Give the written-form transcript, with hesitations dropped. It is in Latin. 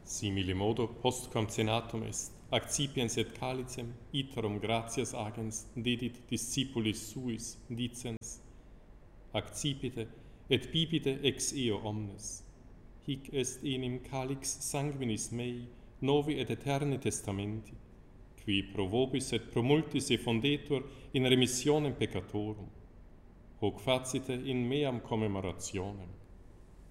Simile modo postquam cenatum est, accipiens et calicem, iterum gratias agens dedit discipulis suis, dicens, accipite et bibite ex eo omnes. Hic est enim calix sanguinis mei, novi et eterni testamenti, qui pro vobis et pro multis effundetur in remissionem peccatorum. Hoc facite in meam commemorationem.